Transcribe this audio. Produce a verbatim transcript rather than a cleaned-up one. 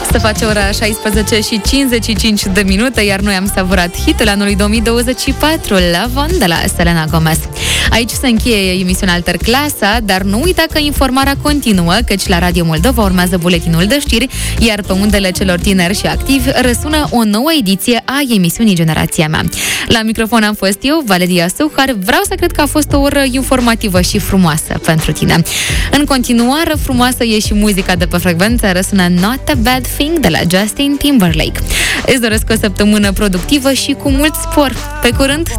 Se face ora șaisprezece și cincizeci și cinci de minute, iar noi am savurat hitul anului două mii douăzeci și patru, Love On, de la Selena Gomez. Aici se încheie emisiunea Alterclasa, dar nu uita că informarea continuă, căci la Radio Moldova urmează buletinul de știri, iar pe undele celor tineri și activi răsună o nouă ediție a emisiunii Generația Mea. La microfon am fost eu, Valeria Suhar. Vreau să cred că a fost o oră informativă și frumoasă pentru tine. În continuare, frumoasă e și muzica de pe frecvență, răsună Not a Bad Thing de la Justin Timberlake. Îți doresc o săptămână productivă și cu mult spor. Pe curând!